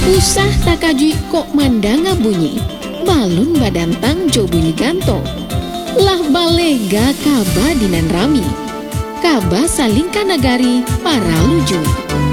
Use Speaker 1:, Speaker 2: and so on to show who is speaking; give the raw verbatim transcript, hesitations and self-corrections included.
Speaker 1: Usah takajui kok mandanga bunyi, balun badantang jo bunyi ganto. Lah balega kaba dinan rami, kaba salingkan nagari para luju.